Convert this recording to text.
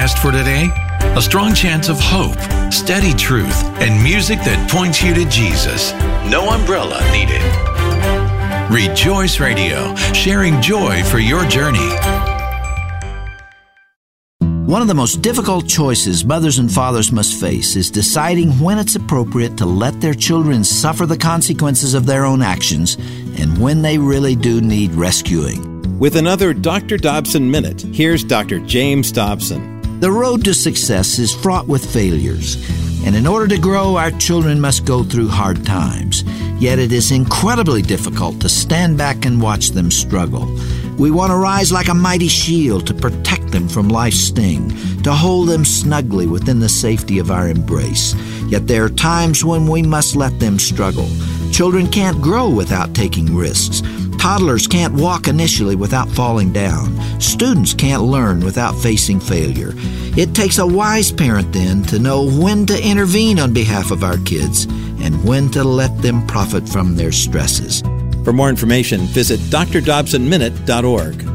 podcast for today? A strong chance of hope, steady truth, and music that points you to Jesus. No umbrella needed. Rejoice Radio, sharing joy for your journey. One of the most difficult choices mothers and fathers must face is deciding when it's appropriate to let their children suffer the consequences of their own actions and when they really do need rescuing. With another Dr. Dobson Minute, here's Dr. James Dobson. The road to success is fraught with failures, and in order to grow, our children must go through hard times. Yet it is incredibly difficult to stand back and watch them struggle. We want to rise like a mighty shield to protect them from life's sting, to hold them snugly within the safety of our embrace. Yet there are times when we must let them struggle. Children can't grow without taking risks. Toddlers can't walk initially without falling down. Students can't learn without facing failure. It takes a wise parent then to know when to intervene on behalf of our kids and when to let them profit from their stresses. For more information, visit drdobsonminute.org.